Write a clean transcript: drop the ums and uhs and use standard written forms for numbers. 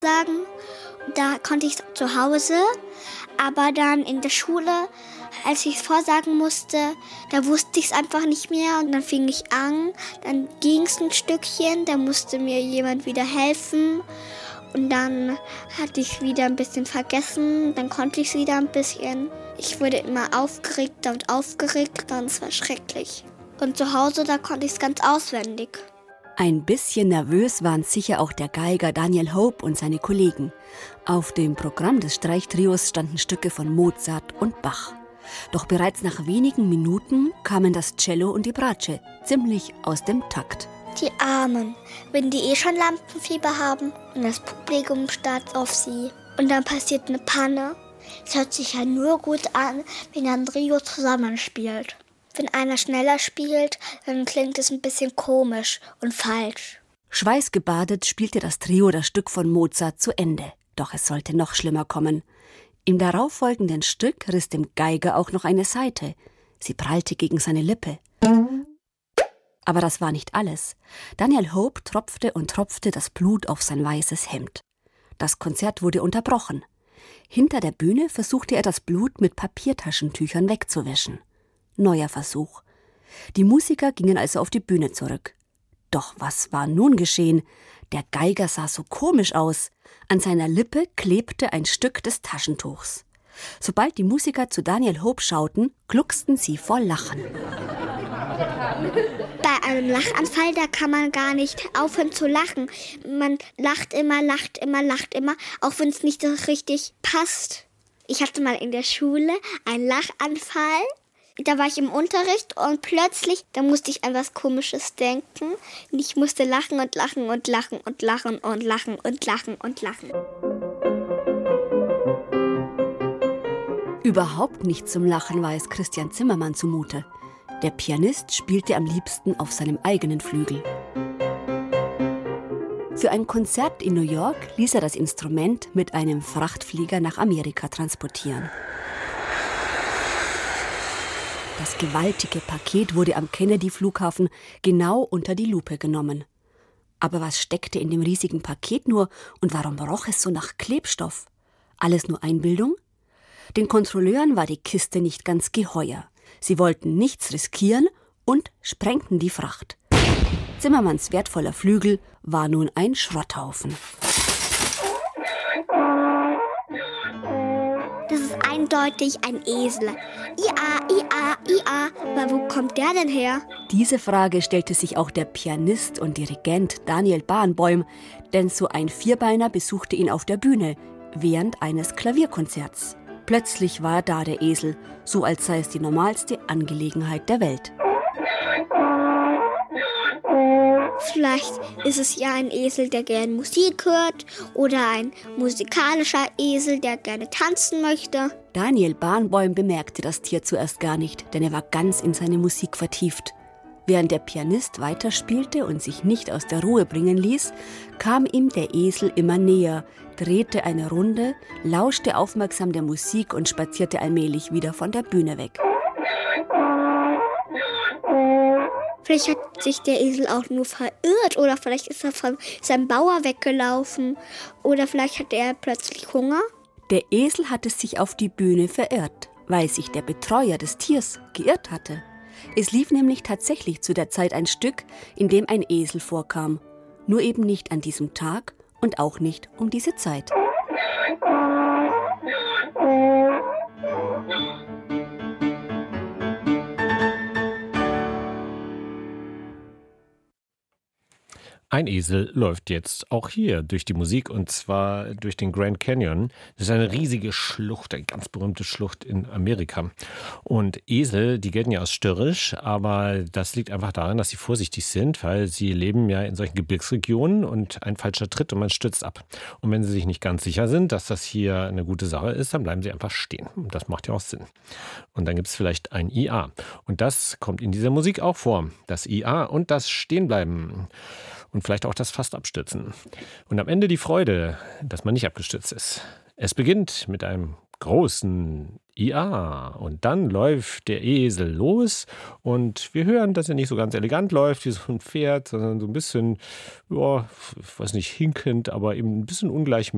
sagen. Da konnte ich zu Hause, aber dann in der Schule, als ich es vorsagen musste, da wusste ich es einfach nicht mehr und dann fing ich an, dann ging es ein Stückchen, da musste mir jemand wieder helfen und dann hatte ich es wieder ein bisschen vergessen, dann konnte ich es wieder ein bisschen. Ich wurde immer aufgeregter und es war schrecklich. Und zu Hause, da konnte ich es ganz auswendig. Ein bisschen nervös waren sicher auch der Geiger Daniel Hope und seine Kollegen. Auf dem Programm des Streichtrios standen Stücke von Mozart und Bach. Doch bereits nach wenigen Minuten kamen das Cello und die Bratsche ziemlich aus dem Takt. Die Armen, wenn die schon Lampenfieber haben und das Publikum starrt auf sie. Und dann passiert eine Panne. Es hört sich ja nur gut an, wenn ein Trio zusammenspielt. Wenn einer schneller spielt, dann klingt es ein bisschen komisch und falsch. Schweißgebadet spielte das Trio das Stück von Mozart zu Ende. Doch es sollte noch schlimmer kommen. Im darauffolgenden Stück riss dem Geiger auch noch eine Saite. Sie prallte gegen seine Lippe. Aber das war nicht alles. Daniel Hope tropfte und tropfte das Blut auf sein weißes Hemd. Das Konzert wurde unterbrochen. Hinter der Bühne versuchte er das Blut mit Papiertaschentüchern wegzuwischen. Neuer Versuch. Die Musiker gingen also auf die Bühne zurück. Doch was war nun geschehen? Der Geiger sah so komisch aus. An seiner Lippe klebte ein Stück des Taschentuchs. Sobald die Musiker zu Daniel Hope schauten, glucksten sie vor Lachen. Bei einem Lachanfall, da kann man gar nicht aufhören zu lachen. Man lacht immer, auch wenn es nicht so richtig passt. Ich hatte mal in der Schule einen Lachanfall. Da war ich im Unterricht und plötzlich, da musste ich an was Komisches denken. Und ich musste lachen und lachen und lachen und lachen und lachen und lachen und lachen. Überhaupt nicht zum Lachen war es Christian Zimmermann zumute. Der Pianist spielte am liebsten auf seinem eigenen Flügel. Für ein Konzert in New York ließ er das Instrument mit einem Frachtflieger nach Amerika transportieren. Das gewaltige Paket wurde am Kennedy-Flughafen genau unter die Lupe genommen. Aber was steckte in dem riesigen Paket nur und warum roch es so nach Klebstoff? Alles nur Einbildung? Den Kontrolleuren war die Kiste nicht ganz geheuer. Sie wollten nichts riskieren und sprengten die Fracht. Zimmermanns wertvoller Flügel war nun ein Schrotthaufen. Das ist eindeutig ein Esel. Ia. Aber wo kommt der denn her? Diese Frage stellte sich auch der Pianist und Dirigent Daniel Barenboim, denn so ein Vierbeiner besuchte ihn auf der Bühne während eines Klavierkonzerts. Plötzlich war da der Esel, so als sei es die normalste Angelegenheit der Welt. Vielleicht ist es ja ein Esel, der gerne Musik hört oder ein musikalischer Esel, der gerne tanzen möchte. Daniel Barenboim bemerkte das Tier zuerst gar nicht, denn er war ganz in seine Musik vertieft. Während der Pianist weiterspielte und sich nicht aus der Ruhe bringen ließ, kam ihm der Esel immer näher, drehte eine Runde, lauschte aufmerksam der Musik und spazierte allmählich wieder von der Bühne weg. Vielleicht hat sich der Esel auch nur verirrt oder vielleicht ist er von seinem Bauer weggelaufen oder vielleicht hatte er plötzlich Hunger. Der Esel hatte sich auf die Bühne verirrt, weil sich der Betreuer des Tiers geirrt hatte. Es lief nämlich tatsächlich zu der Zeit ein Stück, in dem ein Esel vorkam. Nur eben nicht an diesem Tag und auch nicht um diese Zeit. Ein Esel läuft jetzt auch hier durch die Musik und zwar durch den Grand Canyon. Das ist eine riesige Schlucht, eine ganz berühmte Schlucht in Amerika. Und Esel, die gelten ja als störrisch, aber das liegt einfach daran, dass sie vorsichtig sind, weil sie leben ja in solchen Gebirgsregionen und ein falscher Tritt und man stürzt ab. Und wenn sie sich nicht ganz sicher sind, dass das hier eine gute Sache ist, dann bleiben sie einfach stehen. Und das macht ja auch Sinn. Und dann gibt es vielleicht ein IA. Und das kommt in dieser Musik auch vor. Das IA und das Stehenbleiben. Und vielleicht auch das fast abstürzen. Und am Ende die Freude, dass man nicht abgestürzt ist. Es beginnt mit einem großen IA und dann läuft der Esel los und wir hören, dass er nicht so ganz elegant läuft wie so ein Pferd, sondern so ein bisschen, ja, ich weiß nicht, hinkend, aber eben ein bisschen ungleichmäßig.